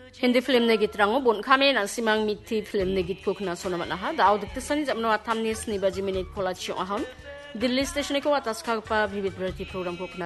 Hindi film negit rango bon kame na simang miti film negit ko kna sonamat na ha daw dikte sani jamno atamni 2 minute kola chiong ahon Delhi station ko atas ka pa bibit berarti program ko kna